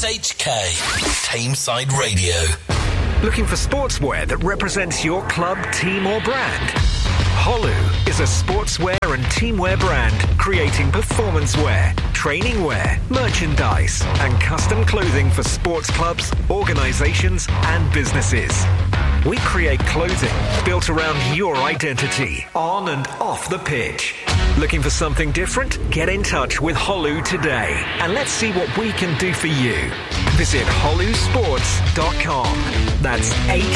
SHK, Tameside Radio. Looking for sportswear that represents your club, team or brand? Holu is a sportswear and teamwear brand creating performance wear, training wear, merchandise and custom clothing for sports clubs, organisations and businesses. We create clothing built around your identity, on and off the pitch. Looking for something different? Get in touch with Holu today and let's see what we can do for you. Visit holusports.com. That's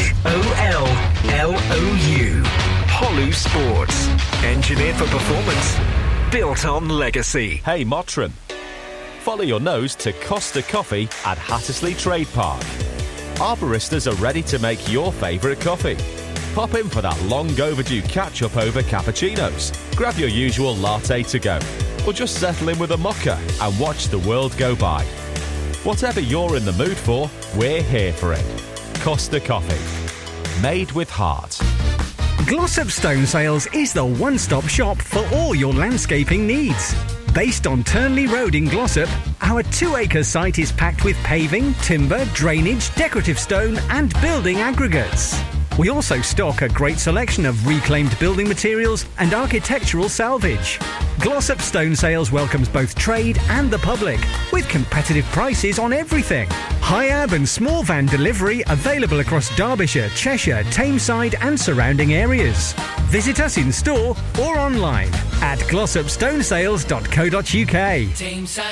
HOLLOU. Holu Sports. Engineered for performance. Built on legacy. Hey Mottram. Follow your nose to Costa Coffee at Hattersley Trade Park. Our baristas are ready to make your favourite coffee. Pop in for that long overdue catch-up over cappuccinos. Grab your usual latte to go. Or just settle in with a mocha and watch the world go by. Whatever you're in the mood for, we're here for it. Costa Coffee. Made with heart. Glossop Stone Sales is the one-stop shop for all your landscaping needs. Based on Turnley Road in Glossop, our 2-acre site is packed with paving, timber, drainage, decorative stone and building aggregates. We also stock a great selection of reclaimed building materials and architectural salvage. Glossop Stone Sales welcomes both trade and the public, with competitive prices on everything. High-ab and small van delivery available across Derbyshire, Cheshire, Tameside and surrounding areas. Visit us in store or online at glossopstonesales.co.uk.